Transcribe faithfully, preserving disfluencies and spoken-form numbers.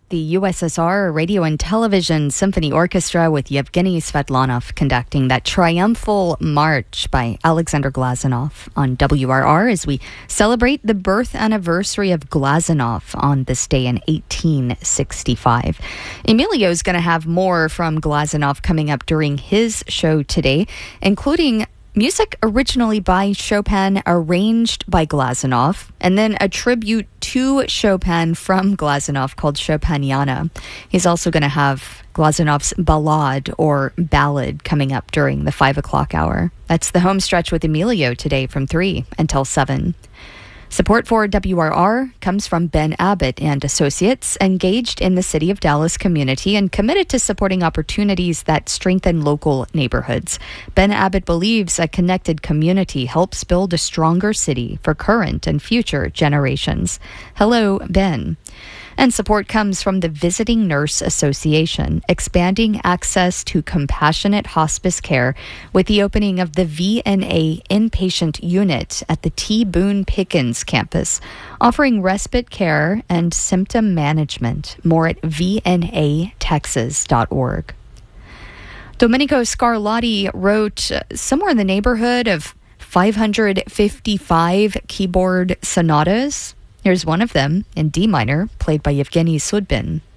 The U S S R Radio and Television Symphony Orchestra with Yevgeny Svetlanov conducting that triumphal march by Alexander Glazunov on W R R as we celebrate the birth anniversary of Glazunov on this day in eighteen sixty-five. Emilio is going to have more from Glazunov coming up during his show today, including music originally by Chopin, arranged by Glazunov, and then a tribute to Chopin from Glazunov called Chopiniana. He's also going to have Glazunov's Ballade or Ballad coming up during the five o'clock hour. That's the home stretch with Emilio today from three until seven. Support for W R R comes from Ben Abbott and Associates, engaged in the City of Dallas community and committed to supporting opportunities that strengthen local neighborhoods. Ben Abbott believes a connected community helps build a stronger city for current and future generations. Hello, Ben. And support comes from the Visiting Nurse Association, expanding access to compassionate hospice care with the opening of the V N A inpatient unit at the T. Boone Pickens campus, offering respite care and symptom management. More at v n a texas dot org. Domenico Scarlatti wrote somewhere in the neighborhood of five hundred fifty-five keyboard sonatas. Here's one of them in D minor, played by Yevgeny Sudbin.